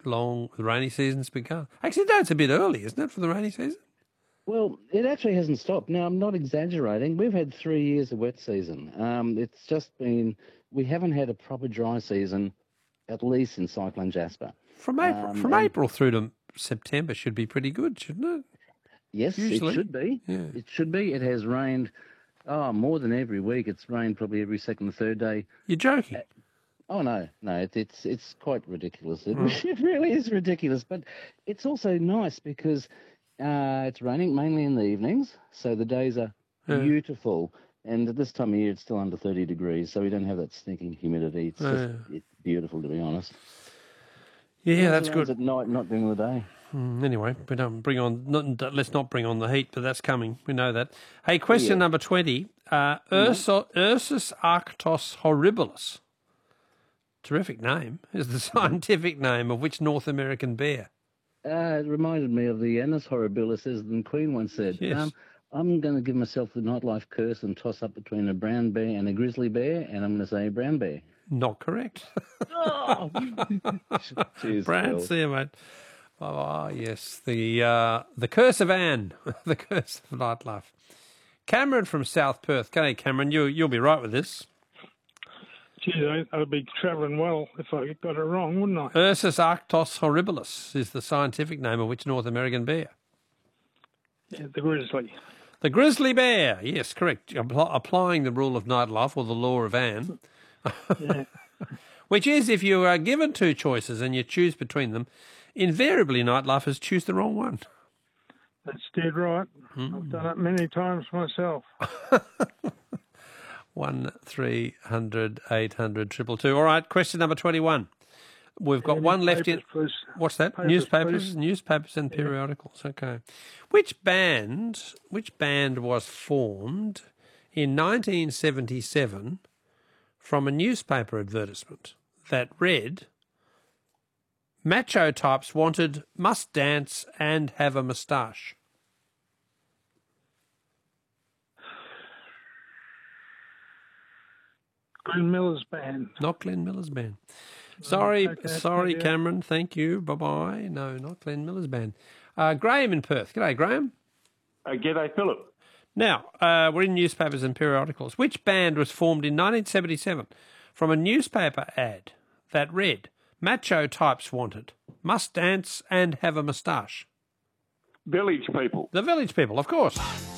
long. The rainy season's begun. Actually, no, it's a bit early, isn't it, for the rainy season? Well, it actually hasn't stopped. Now, I'm not exaggerating. We've had 3 years of wet season. It's just been, we haven't had a proper dry season, at least in Cyclone Jasper. From April through to September should be pretty good, shouldn't it? Yes, Usually. it should be. Yeah. It should be. It has rained, more than every week. It's rained probably every second or third day. You're joking. Oh, no, it's quite ridiculous. It really is ridiculous. But it's also nice because it's raining mainly in the evenings, so the days are beautiful. And at this time of year, it's still under 30 degrees, so we don't have that stinking humidity. It's just it's beautiful, to be honest. Yeah, that's good. At night, not during the day. Anyway, we don't bring on. Let's not bring on the heat, but that's coming. We know that. Hey, question number 20. Ursus arctos horribilis. Terrific name. Is the scientific name of which North American bear? It reminded me of the Anis horribilis, as the Queen once said. Yes. I'm going to give myself the nightlife curse and toss up between a brown bear and a grizzly bear, and I'm going to say brown bear. Not correct. Cheers, Brad, Phil. see you, mate. Oh, yes, the curse of Anne, the curse of nightlife. Cameron from South Perth. G'day, Cameron. You'll be right with this. Gee, I'd be travelling well if I got it wrong, wouldn't I? Ursus arctos horribilis is the scientific name of which North American bear? Yeah, the grizzly. The grizzly bear. Yes, correct. Applying the rule of nightlife or the law of Anne. Yeah. Which is, if you are given two choices and you choose between them, invariably nightlifers choose the wrong one. That's dead right. I've done it many times myself. 1300 800 222. All right, question number 21. We've got one left in. Please. What's that? Papers, Newspapers and periodicals. Okay. Which band was formed in 1977 from a newspaper advertisement that read, "Macho types wanted, must dance and have a moustache"? Glenn Miller's band. Not Glenn Miller's band. Sorry, okay, yeah. Cameron. Thank you. Bye-bye. No, not Glenn Miller's band. Graham in Perth. G'day, Graham. G'day, Philip. Now, we're in newspapers and periodicals. Which band was formed in 1977 from a newspaper ad that read, "Macho types wanted, must dance and have a moustache"? Village People. The Village People, of course.